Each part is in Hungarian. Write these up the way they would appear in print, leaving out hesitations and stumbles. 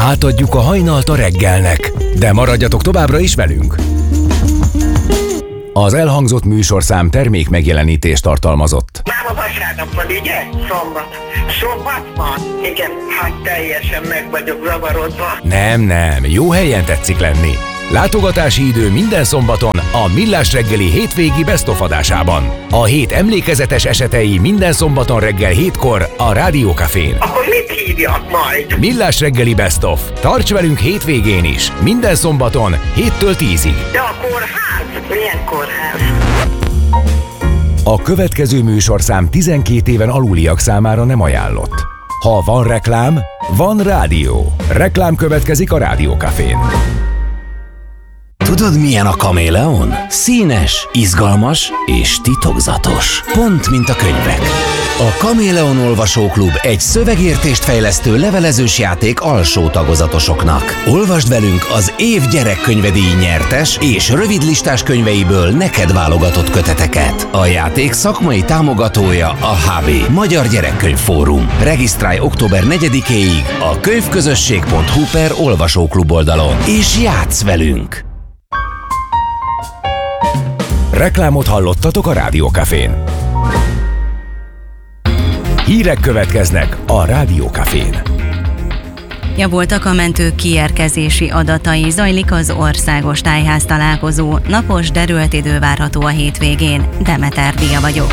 Átadjuk a hajnalt a reggelnek, de maradjatok továbbra is velünk. Az elhangzott műsorszám termék megjelenítést tartalmazott. Már a vasárnap van, ugye? Szombat van? Igen, hát teljesen meg vagyok zavarodva. Nem, jó helyen tetszik lenni. Látogatási idő minden szombaton a Millás reggeli hétvégi Best of adásában. A hét emlékezetes esetei minden szombaton reggel 7-kor a Rádió Cafén. Akkor mit hívjak majd? Millás reggeli Best of. Tarts velünk hétvégén is, minden szombaton 7-től 10-ig. De a kórház? Milyen kórház? A következő műsorszám 12 éven aluliak számára nem ajánlott. Ha van reklám, van rádió. Reklám következik a Rádió Cafén. Tudod, milyen a kaméleon? Színes, izgalmas és titokzatos. Pont, mint a könyvek. A Kaméleon Olvasóklub egy szövegértést fejlesztő levelezős játék alsó tagozatosoknak. Olvasd velünk az év gyerekkönyvedíj nyertes és rövidlistás könyveiből neked válogatott köteteket. A játék szakmai támogatója a HB, Magyar Gyerekkönyvfórum. Regisztrálj október 4-éig a könyvközösség.hu/olvasóklub oldalon, és játsz velünk! Reklámot hallottatok a Rádió Cafén. Hírek következnek a Rádió Cafén. Javultak a mentők kiérkezési adatai, zajlik az országos tájháztalálkozó. Napos, derült idő várható a hétvégén. Demeter Dia vagyok.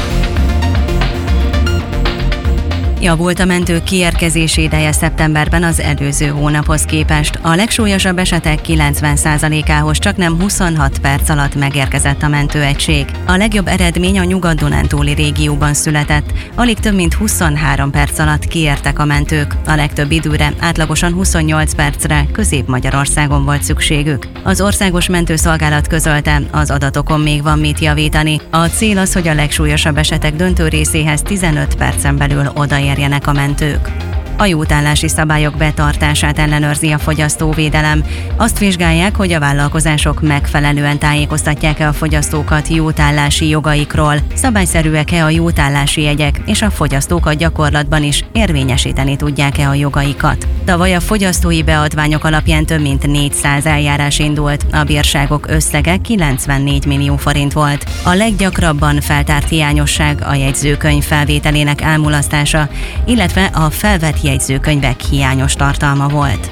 Javult a mentők kiérkezési ideje szeptemberben az előző hónaphoz képest. A legsúlyosabb esetek 90%-ához csaknem 26 perc alatt megérkezett a mentőegység. A legjobb eredmény a nyugat-dunántúli régióban született. Alig több mint 23 perc alatt kiértek a mentők. A legtöbb időre, átlagosan 28 percre Közép-Magyarországon volt szükségük. Az országos mentőszolgálat közölte, az adatokon még van mit javítani. A cél az, hogy a legsúlyosabb esetek döntő részéhez 15 percen belül odaérjenek a mentők. A jótállási szabályok betartását ellenőrzi a fogyasztóvédelem. Azt vizsgálják, hogy a vállalkozások megfelelően tájékoztatják-e a fogyasztókat jótállási jogaikról, szabályszerűek-e a jótállási jegyek, és a fogyasztók a gyakorlatban is érvényesíteni tudják-e a jogaikat. Tavaly a fogyasztói beadványok alapján több mint 400 eljárás indult, a bírságok összege 94 millió forint volt. A leggyakrabban feltárt hiányosság a jegyzőkönyv felvételének elmulasztása, illetve a felvett jegyzőkönyvek hiányos tartalma volt.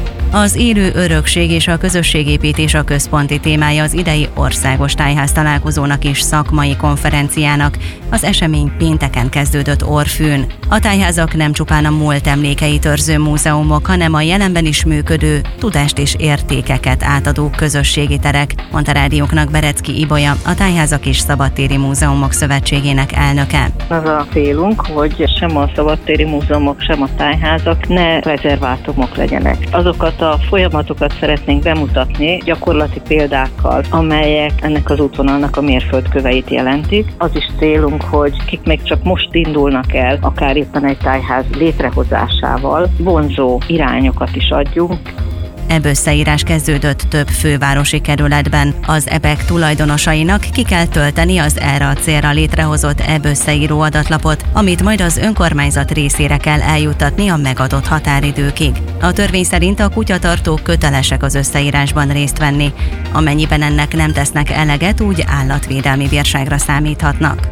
Az élő örökség és a közösségépítés a központi témája az idei országos tájháztalálkozónak és szakmai konferenciának. Az esemény pénteken kezdődött Orrfűn. A tájházak nem csupán a múlt emlékeit őrző múzeumok, hanem a jelenben is működő, tudást és értékeket átadó közösségi terek, mondta rádióknak Berecki Ibolya, a Tájházak és Szabadtéri Múzeumok Szövetségének elnöke. Az a célunk, hogy sem a szabadtéri múzeumok, sem a tájházak ne rezervátumok legyenek. Azokat a folyamatokat szeretnénk bemutatni gyakorlati példákkal, amelyek ennek az útvonalnak a mérföldköveit jelentik. Az is célunk, hogy kik még csak most indulnak el, akár éppen egy tájház létrehozásával, vonzó irányokat is adjunk. E-összeírás kezdődött több fővárosi kerületben. Az EBEK tulajdonosainak ki kell tölteni az erre a célra létrehozott e-összeíró adatlapot, amit majd az önkormányzat részére kell eljuttatni a megadott határidőkig. A törvény szerint a kutyatartók kötelesek az összeírásban részt venni. Amennyiben ennek nem tesznek eleget, úgy állatvédelmi bírságra számíthatnak.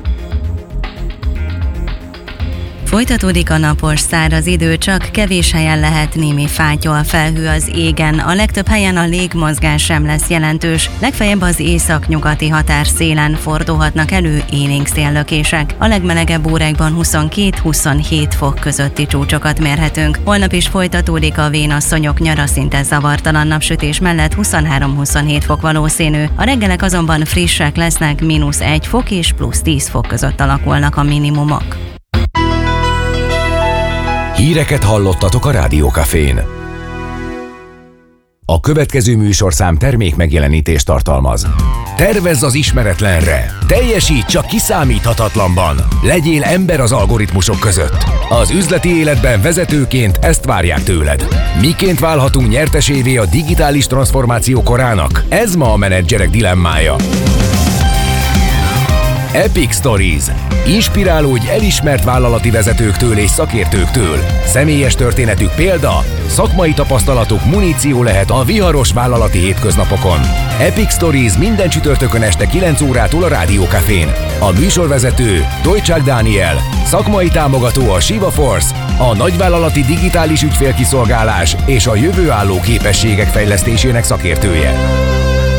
Folytatódik a napos, száraz idő, csak kevés helyen lehet némi fátyol, felhő az égen. A legtöbb helyen a légmozgás sem lesz jelentős, legfeljebb az északnyugati határszélen fordulhatnak elő élénk széllökések. A legmelegebb órákban 22-27 fok közötti csúcsokat mérhetünk. Holnap is folytatódik a vénasszonyok nyara, szinte zavartalan napsütés mellett 23-27 fok valószínű. A reggelek azonban frissek lesznek, -1 fok és +10 fok között alakulnak a minimumok. Híreket hallottatok a Rádió Cafén. A következő műsorszám termék megjelenítést tartalmaz. Tervezz az ismeretlenre, teljesíts csak kiszámíthatatlanban, legyél ember az algoritmusok között. Az üzleti életben vezetőként ezt várják tőled. Miként válhatunk nyertesévé a digitális transformáció korának? Ez ma a menedzserek dilemmája. Epic Stories. Inspirálódj elismert vállalati vezetőktől és szakértőktől. Személyes történetük példa, szakmai tapasztalatuk muníció lehet a viharos vállalati hétköznapokon. Epic Stories minden csütörtökön este 9 órától a Rádiókafén. A műsorvezető Tojcsák Dániel, szakmai támogató a Shiva Force, a nagyvállalati digitális ügyfélkiszolgálás és a jövőálló képességek fejlesztésének szakértője.